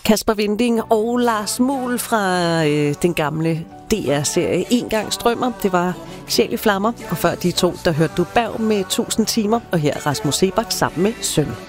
Kasper Winding og Lars Muhl fra den gamle DR-serie En gang strømmer. Det var Sjæl i flammer, og før de to, der hørte du Berg med 1000 timer, og her Rasmus Seebach sammen med Søn.